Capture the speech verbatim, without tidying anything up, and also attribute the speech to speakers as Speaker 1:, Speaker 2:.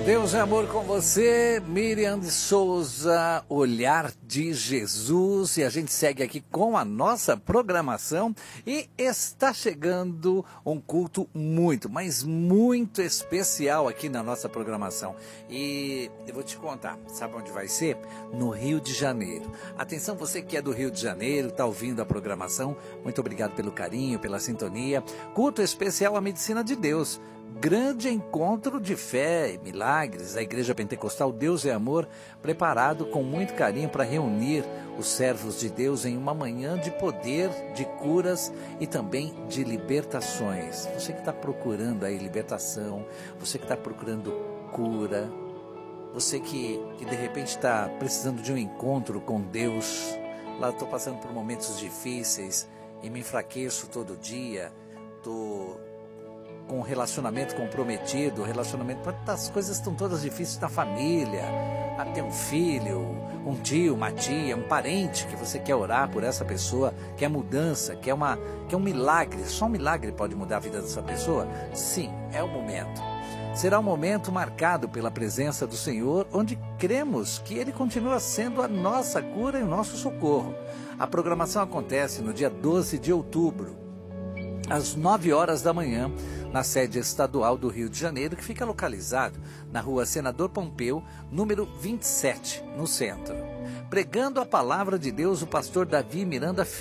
Speaker 1: Deus é amor com você, Miriam de Souza, Olhar de Jesus, e a gente segue aqui com a nossa programação e está chegando um culto muito, mas muito especial aqui na nossa programação. E eu vou te contar, sabe onde vai ser? No Rio de Janeiro. Atenção, você que é do Rio de Janeiro, está ouvindo a programação, muito obrigado pelo carinho, pela sintonia. Culto especial à Medicina de Deus. Grande encontro de fé e milagres, a Igreja Pentecostal Deus é Amor, preparado com muito carinho para reunir os servos de Deus em uma manhã de poder, de curas e também de libertações. Você que está procurando aí libertação, você que está procurando cura, você que, que de repente está precisando de um encontro com Deus. Lá estou passando por momentos difíceis e me enfraqueço todo dia, estou com um relacionamento comprometido, relacionamento, as coisas estão todas difíceis na família, a ter um filho, um tio, uma tia, um parente que você quer orar por essa pessoa, quer mudança, quer, uma, quer um milagre, só um milagre pode mudar a vida dessa pessoa? Sim, é o momento. Será um momento marcado pela presença do Senhor, onde cremos que Ele continua sendo a nossa cura e o nosso socorro. A programação acontece no dia doze de outubro, às nove horas da manhã, na sede estadual do Rio de Janeiro, que fica localizado na rua Senador Pompeu, número vinte e sete, no centro. Pregando a palavra de Deus, o pastor Davi Miranda Filho.